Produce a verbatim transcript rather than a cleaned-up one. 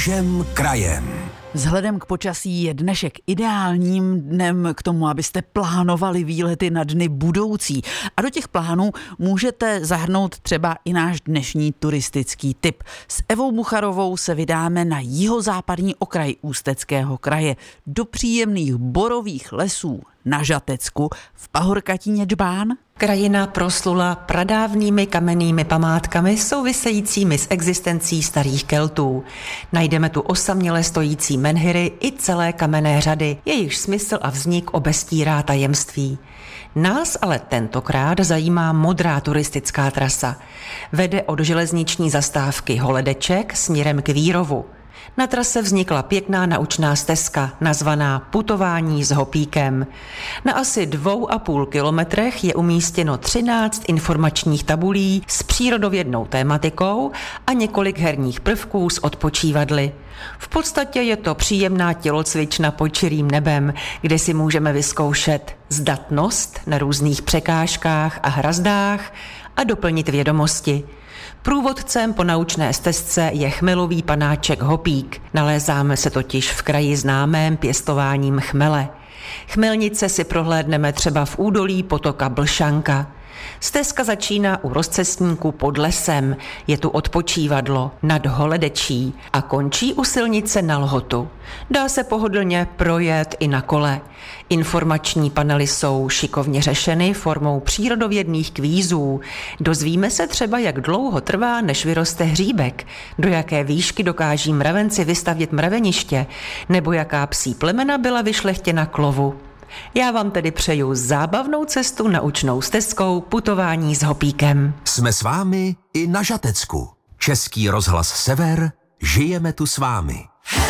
Křížem krajem. Vzhledem k počasí je dnešek ideálním dnem k tomu, abyste plánovali výlety na dny budoucí. A do těch plánů můžete zahrnout třeba i náš dnešní turistický tip. S Evou Mucharovou se vydáme na jihozápadní okraj Ústeckého kraje do příjemných borových lesů na Žatecku v pahorkatině Džbán. Krajina proslula pradávnými kamennými památkami souvisejícími s existencí starých Keltů. Najdeme tu osaměle stojící menhiry i celé kamenné řady, jejichž smysl a vznik obestírá tajemství. Nás ale tentokrát zajímá modrá turistická trasa. Vede od železniční zastávky Holedeček směrem k Vírovu. Na trase vznikla pěkná naučná stezka, nazvaná Putování s hopíkem. Na asi dvou a půl kilometrech je umístěno třináct informačních tabulí s přírodovědnou tématikou a několik herních prvků s odpočívadly. V podstatě je to příjemná tělocvična pod čirým nebem, kde si můžeme vyzkoušet zdatnost na různých překážkách a hrazdách a doplnit vědomosti. Průvodcem po naučné stezce je chmelový panáček Hopík. Nalézáme se totiž v kraji známém pěstováním chmele. Chmelnice si prohlédneme třeba v údolí potoka Blšanka. Stezka začíná u rozcestníku pod lesem, je tu odpočívadlo nad Holedečí a končí u silnice na Lhotu. Dá se pohodlně projet i na kole. Informační panely jsou šikovně řešeny formou přírodovědných kvízů. Dozvíme se třeba, jak dlouho trvá, než vyroste hříbek, do jaké výšky dokáží mravenci vystavět mraveniště, nebo jaká psí plemena byla vyšlechtěna k lovu. Já vám tedy přeju zábavnou cestu naučnou stezkou Putování s hopíkem. Jsme s vámi i na Žatecku. Český rozhlas Sever, žijeme tu s vámi.